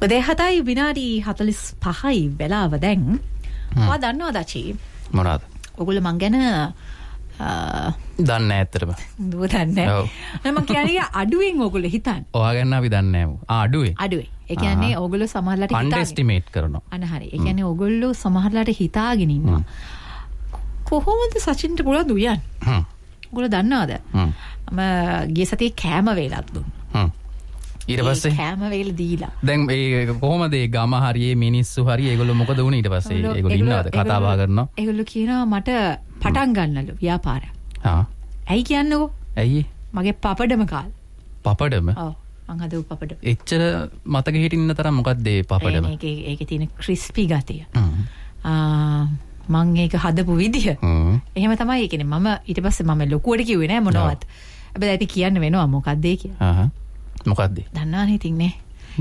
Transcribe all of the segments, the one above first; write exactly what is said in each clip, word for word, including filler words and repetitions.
දෙහතයි විනාඩි හතලිස් පහයි වෙලාව දැන්. ඔයා දන්නවද අචි? මොනවාද? ඔයගොල්ලෝ මං ගැන දන්නේ නැහැ ඇත්තටම. දුව දන්නේ නැහැ. මම කියන්නේ අඩුවෙන් ඔයගොල්ලෝ හිතන්නේ. ඔයා ගැන අපි දන්නේ නැහැ. ආ අඩුවේ. අඩුවේ. ඒ කියන්නේ ඔයගොල්ලෝ සමහරලාට හිතාගෙන අන්ඩෙස්ටිමේට් කරනවා. අන්න හරි. ඒ කියන්නේ ඔයගොල්ලෝ සමහරලාට හිතාගෙන ඉන්නවා. කොහොමද සචින්ට පුළුවන් දුයන්? හ්ම්. ඔයගොල්ලෝ දන්නවද? හ්ම්. මම ගිය සතියේ කෑම වේලක් දුන්නා. හ්ම්. ඊට පස්සේ කෑම වේල දීලා. දැන් ඒ කොහොමද ඒ ගම හරියේ මිනිස්සු හරිය ඒගොල්ලෝ මොකද වුනේ ඊට පස්සේ? ඒගොල්ලෝ ඉන්නවද? කතා බහ කරනවා. ඒගොල්ලෝ කියනවා මට පටන් ගන්නලු ව්‍යාපාරය. හා. ඇයි කියන්නකෝ? ඇයි? මගේ පපඩම කාල. පපඩම? ඔව්. මං හදපු පපඩම. එච්චර මතක හිටින්න තරම් මොකක්ද ඒ පපඩම? ඒකේ ඒකේ තියෙන ක්‍රිස්පි ගතිය. ආ මං ඒක හදපු විදිය. එහෙම තමයි. ඒ කියන්නේ මම ඊට පස්සේ මම ලොකුවට කිව්වේ නෑ මොනවත්. හැබැයි ඒක කියන්න වෙනවා මොකක්ද ඒ කියන්නේ. ආහ්. මොකක්ද? දන්නවනේ ඉතින් නේ.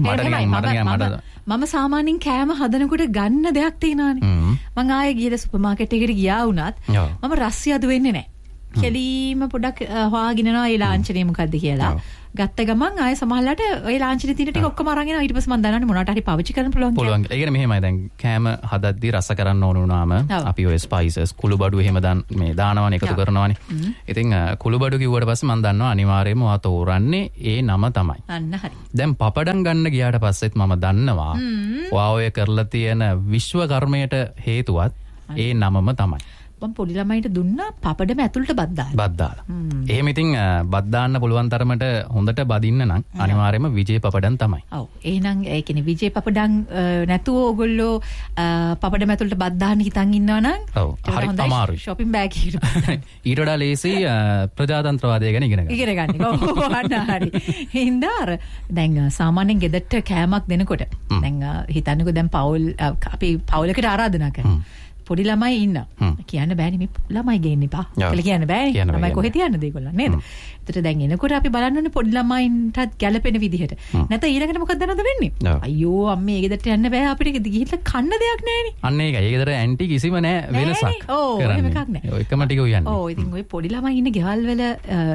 මම සාමාන්‍යයෙන් කෑම හදනකොට ගන්න දෙයක් තියෙනවානේ. මං ආයේ ගිහලා සුපර් මාකට් එකකට ගියා වුණත් මම රස්සිය අද වෙන්නේ නැහැ. කෙලීම පොඩක් හොයාගෙන යනවා ඒ ලාංඡනේ මොකද්ද කියලා. ගත්ත ගමන් ආයේ සමහරලාට ඒ ලාංඡනේ තියෙන ටික ඔක්කොම අරන් එනවා. ඊට පස්සේ මම දන්නවනේ මොනවට හරි පාවිච්චි කරන්න පුළුවන් කියලා. පුළුවන්. ඒ කියන්නේ මෙහෙමයි දැන් කෑම හදද්දී රස කරන්න ඕන වුණාම අපි ඔය ස්පයිසස් කුළුබඩු එහෙම දාන මේ දානවනේ එකතු කරනවානේ. ඉතින් කුළුබඩු කිව්වට පස්සේ මම දන්නවා අනිවාර්යයෙන්ම ඔයා තෝරන්නේ ඒ නම තමයි. අන්න හරි. දැන් පපඩම් ගන්න ගියාට පස්සෙත් මම දන්නවා ඔයා ඔය කරලා තියෙන විශ්ව කර්මයට හේතුවත් ඒ නමම තමයි. මම පොඩි ළමයිට දුන්නා පපඩම ඇතුළට බත් දාලා. බත් දාලා. එහෙම ඉතින් බත් දාන්න පුළුවන් තරමට හොඳට බදින්න නම් අනිවාර්යයෙන්ම විජේ පපඩම් තමයි. ඔව්. එහෙනම් ඒ කියන්නේ විජේ පපඩම් නැතුව ඕගොල්ලෝ පපඩම ඇතුළට බත් දාන්න හිතන් ඉන්නවා නම් ඔව්. හරි අමාරුයි. shopping bag එකට. ඊට වඩා ලේසි ප්‍රජාතන්ත්‍රවාදය ගැන ඉගෙන ගන්න. ඉගෙන ගන්න. ඔව් අන්න හරි. හින්දාර දැන් සාමාන්‍යයෙන් ගෙදරට කෑමක් දෙනකොට දැන් හිතන්නකෝ දැන් පවුල් අපි පවුලකට ආරාධනා කරනවා. පොඩි ළමයි ඉන්න. කියන්න බෑනේ මේ ළමයි ගේන්න එපා. කියලා කියන්න බෑනේ. ළමයි කොහෙද යන්නද ඒගොල්ලෝ නේද? ඒතර දැන් එනකොට අපි බලන්න ඕනේ පොඩි ළමයින්ටත් ගැළපෙන විදිහට. නැත්නම් ඊළඟට මොකක්ද දන්නවද වෙන්නේ? අයියෝ අම්මේ ඒ ගෙදරට යන්න බෑ අපිට ගිහිල්ලා කන්න දෙයක් නෑනේ. අන්න ඒකයි. ඒ ගෙදර ඇන්ටි කිසිම නෑ වෙනසක්. ඔව් එහෙම එකක් නෑ. ඔය එකම ටික උයන්නේ. ඔව් ඉතින් ඔය පොඩි ළමයි ඉන්න ගෙවල් වල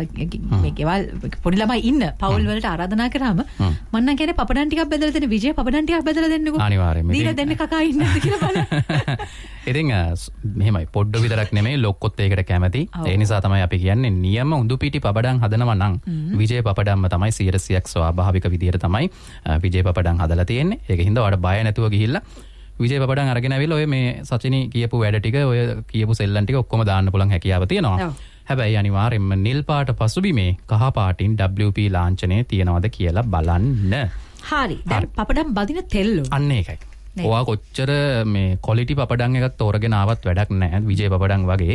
මේ ගෙවල් පොඩි ළමයි ඉන්න පවුල් වලට ආරාධනා කරාම මම නම් කියන්නේ පපඩම් ටිකක් බෙදලා දෙන්න විජය පපඩම් ටිකක් බෙදලා දෙන්නකෝ. අනිවාර්යයෙන්ම. දීලා දෙන්න කකා ඉන්නද කියලා බලන්න. ඉතින් මෙහෙමයි පොඩ්ඩ විතරක් නෙමෙයි ලොක්කොත් ඒකට කැමති. ඒ නිසා තමයි අපි කියන්නේ නියම උඳු පිටි පපඩම් හදනවා නම් විජේ පපඩම්ම තමයි සියයට සීයක් ස්වාභාවික විදියට තමයි විජේ පපඩම් හදලා තියෙන්නේ. ඒක හින්දා ඔයාලට බය නැතුව ගිහිල්ලා විජේ පපඩම් අරගෙන ආවිල්ලා ඔය මේ සචිනී කියපු වැඩ ටික ඔය කියපු සෙල්ලම් ටික ඔක්කොම දාන්න පුළුවන් හැකියාව තියෙනවා. හැබැයි අනිවාර්යයෙන්ම නිල් පාට පසුබිමේ කහ පාටින් ඩබ්ලිව් පී ලාංඡනය තියනවද කියලා බලන්න. හරි. දැන් පපඩම් බදින තෙල් අන්න ඒකයි. ඔයා කොච්චර මේ ක්වොලිටි පපඩම් එකක් තෝරගෙන ආවත් වැඩක් නැහැ විජේ පපඩම් වගේ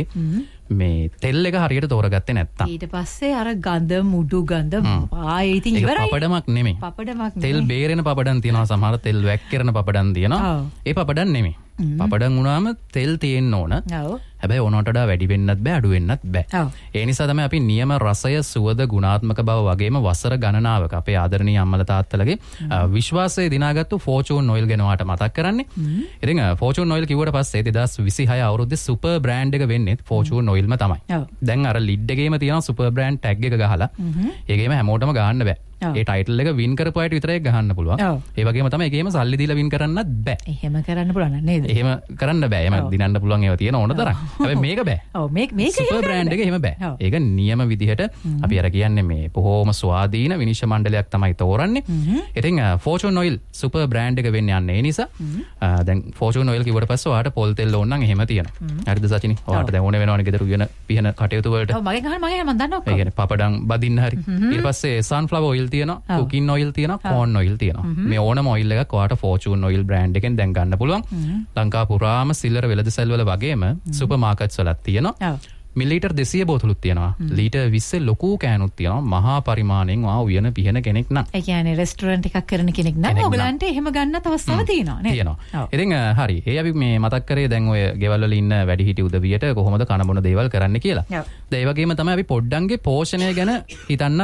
මේ තෙල් එක හරියට තෝරගත්තේ නැත්තම් ඊට පස්සේ අර ගඳ මුඩු ගඳ ආයේ ඉතින් ඉවරයි. ඒක පපඩමක් නෙමෙයි. පපඩමක් තෙල් බේරෙන පපඩම් තියෙනවා සමහර තෙල් වැක්කිරෙන පපඩම් තියෙනවා. ඒ පපඩම් නෙමෙයි. පපඩම් වුණාම තෙල් තියෙන්න ඕන. ඔව්. හැබැයි ඕනට වඩා වැඩි වෙන්නත් බෑ අඩු වෙන්නත් බෑ. ඔව්. ඒ නිසා තමයි අපි නියම රසය සුවඳ ගුණාත්මක බව වගේම වසර ගණනාවක අපේ ආදරණීය අම්මලා තාත්තලාගේ විශ්වාසය දිනාගත්තු ෆෝචූන් ඔයිල් ගැන වාට මතක් කරන්නේ. ඉතින් ෆෝචූන් ඔයිල් කිව්වට පස්සේ දෙදාස් විසිහය අවුරුද්දේ සුපර් බ්‍රෑන්ඩ් එක වෙන්නේ ෆෝචූන් ඔයිල්ම තමයි. දැන් අර ලිඩ් එකේම තියෙන සුපර් බ්‍රෑන්ඩ් ටැග් එක ගහලා ඒකේම හැමෝටම ගහන්න බෑ. ඒ ටයිටල් එක වින් කරපු අයට විතරයි ගහන්න පුළුවන්. ඒ වගේම තමයි ඒකේම සල්ලි දීලා වින් කරන්නත් බෑ. එහෙම කරන්න පුළුවන් නේද? එහෙම කරන්න බෑ. එහෙම දිනන්න පුළුවන් ඒවා තියෙන ඕන තරම්. හැබැයි මේක බෑ. ඔව් මේක මේක සුපර් බ්‍රෑන්ඩ් එක එහෙම බෑ. ඒක නියම විදිහට අපි අර කියන්නේ මේ බොහොම ස්වාධීන විනිශ්චය මණ්ඩලයක් තමයි තෝරන්නේ. ඉතින් ෆෝචූන් ඔයිල් සුපර් බ්‍රෑන්ඩ් එක වෙන්නේ යන්නේ ඒ නිසා දැන් ෆෝචූන් ඔයිල් කිව්වට පස්සේ ඔයාට පොල් තෙල් ඕන නම් එහෙම තියෙනවා. හරිද සචිනි? ඔයාට දැන් ඕනේ වෙනවනේ ගෙදර උයන පිහන කටයුතු වලට. ඔව් මගෙන් අහන්න මගෙන් මම දන්නවා ඔක්කොම. ඒ කියන්නේ පපඩම් බදින්න හරි. ඊට පස්සේ සන්ෆ්ලවර් ඔයිල් තියෙනවා. කුකින් ඔයිල් තියෙනවා. කෝන් ඔයිල් තියෙනවා. මේ ඕනම ඔයිල් එකක් ඔයාට ෆෝචූන් ඔයිල් බ්‍රෑන්ඩ් එකෙන් දැන් ගන්න පුළුවන්. ලංකා පුරාම සිල්ලර වෙළඳසැල් වල වගේම සුපර් මාකට්ස් වලත් තියෙනවා. මිලිලීටර් දෙසිය බෝතලුත් තියෙනවා. ලීටර් විස්ස ලොකු කෑනුත් තියෙනවා. මහා පරිමාණයෙන් වා උයන පිහන කෙනෙක් නම්. ඒ කියන්නේ රෙස්ටොරන්ට් එකක් කරන කෙනෙක් නම් ඔයගලන්ට එහෙම ගන්නත් අවස්ථාව තියෙනවා නේද? තියෙනවා. ඉතින් හරි. ඒ අපි මේ මතක් කරේ දැන් ඔය ගෙවල් වල ඉන්න වැඩිහිටි උදවියට කොහොමද කන බොන දේවල් කරන්න කියලා. දැන් ඒ වගේම තමයි අපි පොඩ්ඩන්ගේ පෝෂණය ගැන හිතන්නත් ඕන.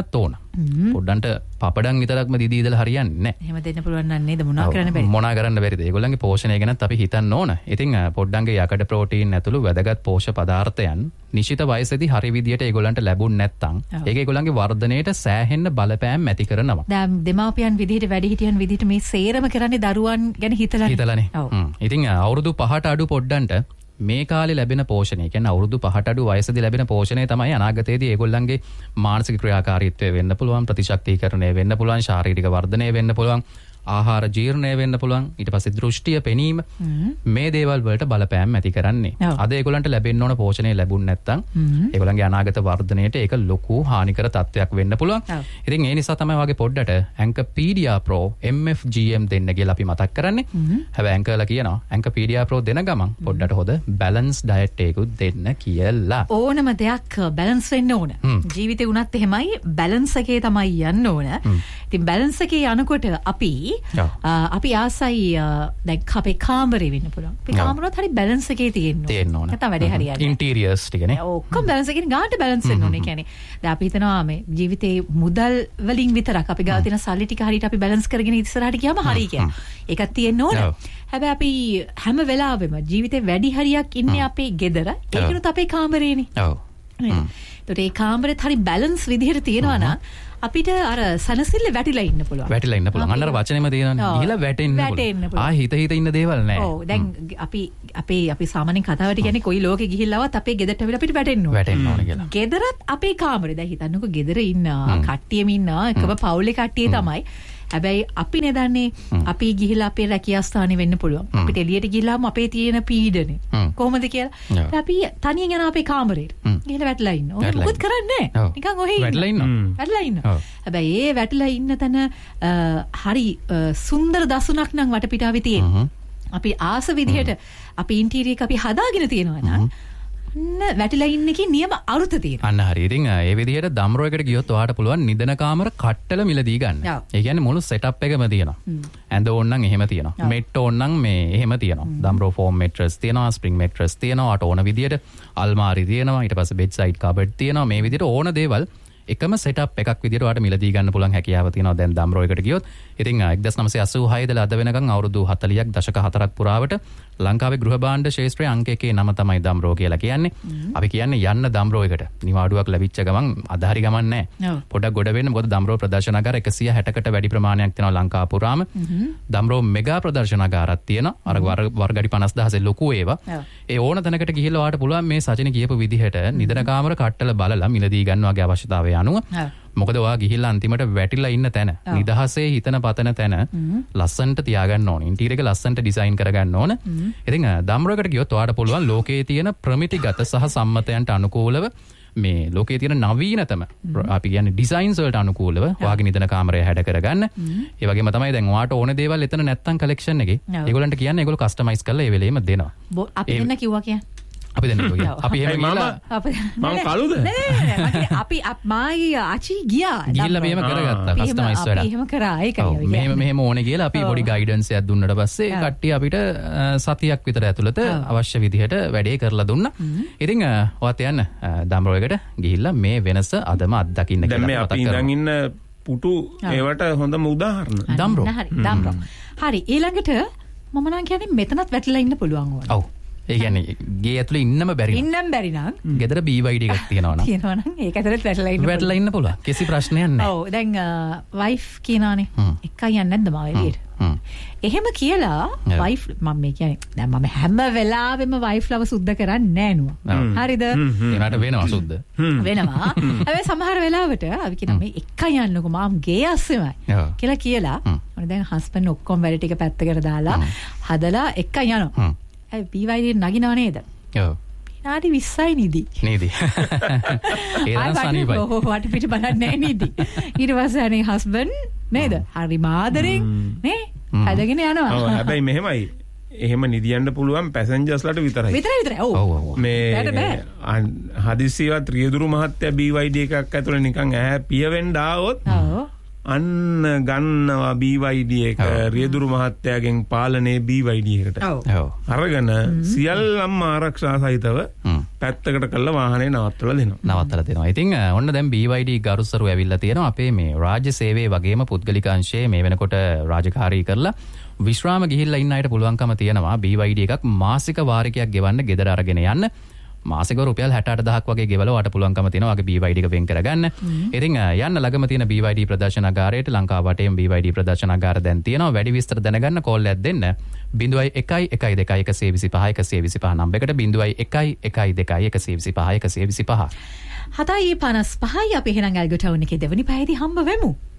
පොඩ්ඩන්ට පපඩම් විතරක්ම දීදී ඉඳලා හරියන්නේ නැහැ. එහෙම දෙන්න පුළුවන් නම් නේද මොනවා කරන්න බැරි. මොනවා කරන්න බැරිද? ඒගොල්ලන්ගේ පෝෂණය ගැනත් අපි හිතන්න ඕන. ඉතින් පොඩ්ඩන්ගේ යකඩ ප්‍රෝටීන් ඇතුළු වැදගත් පෝෂ්‍ය පදාර්ථයන් නිශ්චිත වයසේදී හරි විදියට ඒගොල්ලන්ට ලැබුණ නැත්නම් ඒක ඒගොල්ලන්ගේ වර්ධනයට සෑහෙන්න බලපෑම් ඇති කරනවා. දැන් දෙමාපියන් විදිහට වැඩිහිටියන් විදිහට මේ සේරම කරන්නේ දරුවන් ගැන හිතලානේ. හිතලානේ. ඉතින් අවුරුදු පහට අඩු පොඩ්ඩන්ට මේ කාලේ ලැබෙන පෝෂණය කියන්නේ අවුරුදු පහට අඩු වයසේදී ලැබෙන පෝෂණය තමයි අනාගතයේදී ඒගොල්ලන්ගේ මානසික ක්‍රියාකාරීත්වය වෙන්න පුළුවන්, ප්‍රතිශක්තිකරණය වෙන්න පුළුවන්, ශාරීරික වර්ධනය වෙන්න පුළුවන්, ආහාර ජීර්ණය වෙන්න පුළුවන්, ඊට පස්සේ දෘෂ්ටිය පෙනීම මේ දේවල් වලට බලපෑම් ඇති කරන්නේ. අද ඒගොල්ලන්ට ලැබෙන්න ඕන පෝෂණය ලැබුණ නැත්නම් ඒගොල්ලන්ගේ අනාගත වර්ධනයට ඒක ලොකු හානිකර තත්ත්වයක් වෙන්න පුළුවන්. ඉතින් ඒ නිසා තමයි වගේ පොඩ්ඩට ඇන්කපීඩියා ප්‍රෝ එම් එෆ් ජී එම් දෙන්න කියලා අපි මතක් කරන්නේ. හැබැයි ඇන්කර්ලා කියනවා ඇන්කපීඩියා ප්‍රෝ දෙන ගමන් පොඩ්ඩට හොද බැලන්ස් ඩයට් එකකුත් දෙන්න කියලා. ඕනම දෙයක් බැලන්ස් වෙන්න ඕන. ජීවිතේ උනත් එහෙමයි බැලන්ස් එකේ තමයි යන්න ඕන. ඉතින් බැලන්ස් එකේ යනකොට අපි අපි ආසයි දැන් අපේ කාමරේ වෙන්න පුළුවන්. අපේ කාමරවත් හරි බැලන්ස් එකේ තියෙන්න ඕන. තියෙන්න ඕන. නැත්නම් වැඩේ හරියන්නේ. ඉන්ටීරියර්ස් ටිකනේ. ඔක්කොම බැලන්ස් එකේ ගානට බැලන්ස් වෙන්න ඕනේ. කියන්නේ දැන් අපි හිතනවා මේ ජීවිතේ මුදල් වලින් විතරක් අපි ගාව තියෙන සල්ලි ටික හරියට අපි බැලන්ස් කරගෙන ඉස්සරහට ගියාම හරි කියන්නේ. ඒකත් තියෙන්න ඕන. හැබැයි අපි හැම වෙලාවෙම ජීවිතේ වැඩි හරියක් ඉන්නේ අපේ ගෙදර. ඒකනොත් අපේ කාමරේනේ. ඔව්. ඒතකොට ඒ කාමරේත් හරි බැලන්ස් විදිහට තියෙනවා නම් අපිට අර සනසිල්ල වැටිලා ඉන්න පුළුවන්. වැටිලා ඉන්න පුළුවන්. අන්න අර වචනේම තියෙනවනේ. ගිහලා වැටෙන්න පුළුවන්. ආ හිත හිත ඉන්න දේවල් නැහැ. ඔව් දැන් අපි අපේ අපි සාමාන්‍යයෙන් කතාවට කියන්නේ කොයි ලෝකෙ ගිහිල්ලාවත් අපේ ගෙදරට අවිලා අපිට වැටෙන්න ඕනේ. වැටෙන්න ඕනේ කියලා. ගෙදරත් අපේ කාමරේ. දැන් හිතන්නකෝ ගෙදර ඉන්නා කට්ටියම ඉන්නා එකම පවුලේ කට්ටිය තමයි. හැබැයි අපි නෙදන්නේ අපි ගිහිලා අපේ රැකියා ස්ථානේ වෙන්න පුළුවන්. අපිට එළියට ගිහිලාම අපේ තියෙන පීඩනේ කොහොමද කියලා. අපි තනියෙන් යන අපේ කාමරේට ගිහිලා වැටලා ඉන්න. ඕක මොකද කරන්නේ නැහැ. නිකන් ඔහේ වැටලා ඉන්නවා. වැටලා ඉන්නවා. හැබැයි ඒ වැටලා ඉන්න තැන හරි සුන්දර දසුණක් නම් වටපිටාවේ තියෙනවා. අපි ආස විදිහට අපි ඉන්ටීරියර් එක අපි හදාගෙන තියෙනවා නම් අන්න වැටිලා ඉන්න එකේ නියම අරුත තියෙනවා. අන්න හරි. ඉතින් ඒ විදිහට දම්රෝ එකට ගියොත් ඔයාට පුළුවන් නිදන කාමර කට්ටල මිලදී ගන්න. ඒ කියන්නේ මුළු සෙටප් එකම තියෙනවා. ඇඳ ඕන නම් එහෙම තියෙනවා. මෙට් ඕන නම් මේ එහෙම තියෙනවා. දම්රෝ ෆෝම් මෙට්‍රස් තියෙනවා, ස්ප්‍රින්ග් මෙට්‍රස් තියෙනවා, අට ඕන විදිහට අල්මාරි තියෙනවා, ඊට පස්සේ බෙඩ් සයිඩ් කබඩ් තියෙනවා. මේ විදිහට ඕන දේවල් එකම සෙටප් එකක් විදිහට ඔයාලට මිලදී ගන්න පුළුවන් හැකියාව තියෙනවා දැන් දම්රෝ එකට ගියොත්. ඉතින් එක්දහස් නවසිය අසූහය ඉඳලා අද වෙනකන් අවුරුදු හතළියක් දශක හතරක් පුරාවට ලංකාවේ ගෘහ භාණ්ඩ ශාස්ත්‍රයේ අංක එකේ නම තමයි දම්රෝ කියලා කියන්නේ. අපි කියන්නේ යන්න දම්රෝ එකට. නිවාඩුවක් ලැබිච්ච ගමන් අදාහරි ගමන් නැහැ. පොඩ්ඩක් ගොඩ වෙන්න. මොකද දම්රෝ ප්‍රදර්ශනාගාර එකසිය හැටකට වැඩි ප්‍රමාණයක් තියෙනවා ලංකාව පුරාම. දම්රෝ මෙගා ප්‍රදර්ශනාගාරක් තියෙනවා. අර වර්ගඩි පනස් දහසෙ ලොකු ඒවා. ඒ ඕන තැනකට ගිහිල්ලා ඔයාලට පුළුවන් මේ සජිනි කියපු විදිහට නිදන කාමර කට්ටල බලලා මිලදී ගන්නවාගේ අවශ්‍යතාවය අනුව. මොකද ඔයා ගිහිල්ලා අන්තිමට වැටිලා ඉන්න තැන නිදහසේ හිතන පතන තැන ලස්සන්ට තියාගන්න ඕන. ඉන්ටීරියර් එක ලස්සන්ට ඩිසයින් කරගන්න ඕන. ඉතින් දම්රෝ එකට ගියොත් ඔයාට පුළුවන් ලෝකයේ තියෙන ප්‍රමිතිගත සහ සම්මතයන්ට අනුකූලව මේ ලෝකයේ තියෙන නවීනතම අපි කියන්නේ ඩිසයින්ස් වලට අනුකූලව ඔයාගේ නිදන කාමරය හැඩ කරගන්න. ඒ වගේම තමයි දැන් ඔයාට ඕන දේවල් එතන නැත්තම් කලෙක්ෂන් එකේ ඒගොල්ලන්ට කියන්නේ ඒගොල්ලෝ කස්ටමයිස් කරලා ඒ වෙලෙම දෙනවා. අපි දෙන්න කිව්වා කියන්නේ අපි දෙන්න කිව්වා. අපි එහෙම ගිහලා මම කලුද? නෑ නෑ අපි මායි ආචි ගියා. ගිහලා මෙහෙම කරගත්තා කස්ටමයිස් වැඩ. අපි එහෙම කරා ඒකයි. මෙහෙම මෙහෙම ඕනේ කියලා අපි පොඩි ගයිඩන්ස් එකක් දුන්නට පස්සේ කට්ටිය අපිට සතියක් විතර ඇතුළත අවශ්‍ය විදිහට වැඩේ කරලා දුන්නා. ඉතින් ඔයත් යන්න දම්රෝ එකට ගිහිල්ලා මේ වෙනස අදම අත්දකින්න කියලා මතක් කරනවා. දැන් මේ අපි ඉඳන් ඉන්න පුටු ඒවට හොඳම උදාහරණ. දම්රෝ. හරි දම්රෝ. හරි ඊළඟට මම නම් කියන්නේ මෙතනත් වැටලා ඉන්න පුළුවන් ඕන. ඔව්. ඒ කියන්නේ ගේ ඇතුලේ ඉන්නම බැරි. ඉන්නම් බැරි නම් ගෙදර බී වයි ඩී එකක් තියෙනවා නම්. තියෙනවා නම් ඒක ඇතුලේ වැටලා ඉන්න. වැටලා ඉන්න පුළුවන්. කිසි ප්‍රශ්නයක් නැහැ. ඔව් දැන් වයිෆ් කියනානේ. එකයි යන්නේ නැද්ද මාව එළියට? එහෙම කියලා වයිෆ් මම මේ කියන්නේ දැන් මම හැම වෙලාවෙම වයිෆ් ලව සුද්ධ කරන්නේ නෑ නුවා. හරිද? ඒකට වෙනවා සුද්ධ. වෙනවා. හැබැයි සමහර වෙලාවට අපි කියන මේ එකයි යන්නකෝ මාම් ගේ අස්සෙමයි කියලා කියලා මොන දැන් හස්බන්ඩ් ඔක්කොම වැඩ ටික පැත්තකට දාලා හදලා එකයි යනවා. ඒ බී වයි ඩී නගිනව නේද? ඔව්. විනාඩි විස්සයි නිදි. නිදි. ඒරන් සනීපයි. ඔව් වට පිට බලන්නේ නැහැ නිදි. ඊට පස්සේ අනේ හස්බන්ඩ් නේද? හරි මාදරෙන් නේ? හදගෙන යනවා. ඔව් හැබැයි මෙහෙමයි. එහෙම නිදියන්න පුළුවන් පැසෙන්ජර්ස්ලාට විතරයි. විතරයි විතරයි. ඔව් ඔව්. මේ හදිසියවත් රියදුරු මහත්තයා බී වයි ඩී එකක් ඇතුලේ නිකන් ඈ පියවෙන්න ආවොත් ඔව් අන්න ගන්නවා බී වයි ඩී එක රියදුරු මහත්තයාගෙන් පාලනේ බී වයි ඩී එකට. ඔව්. අරගෙන සියල්ලම ආරක්ෂා සහිතව පැත්තකට කරලා වාහනේ නවත්තලා දෙනවා. නවත්තලා දෙනවා. ඉතින් ඔන්න දැන් B Y D ගරුසරු ඇවිල්ලා තියෙනවා අපේ මේ රාජ්‍ය සේවයේ වගේම පුද්ගලික අංශයේ මේ වෙනකොට රාජකාරී කරලා විශ්‍රාම ගිහිල්ලා ඉන්න අයට පුළුවන්කම තියෙනවා B Y D එකක් මාසික වාරිකයක් ගෙවන්න ගෙදර අරගෙන යන්න. මාසික රුපියල් හැට අට දහසක් වගේ ගෙවලා ඔයාලට පුළුවන්කම තියෙනවා වගේ B Y D එක වෙන් කරගන්න. ඉතින් යන්න ළඟම තියෙන B Y D ප්‍රදර්ශනාගාරයට ලංකාව වටේම B Y D ප්‍රදර්ශනාගාර දැන් තියෙනවා. වැඩි විස්තර දැනගන්න කෝල් එකක් දෙන්න. ज़ीरो एक एक एक दो एक एक दो पाँच एक एक पाँच නම්බරයකට ज़ीरो एक एक एक दो एक एक पाँच एक एक पाँच. හතයි පනස් පහයි අපි එහෙනම් ඇල්ගෝ ටවුන් එකේ දෙවනි පැයේදී හම්බ වෙමු.